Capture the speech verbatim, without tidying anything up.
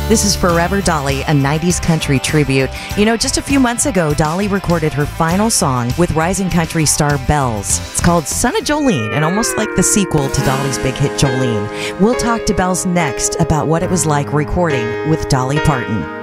This is Forever Dolly, a nineties country tribute. You know, just a few months ago, Dolly recorded her final song with rising country star Bells. It's called Son of Jolene, and almost like the sequel to Dolly's big hit Jolene. We'll talk to Bells next about what it was like recording with Dolly Parton.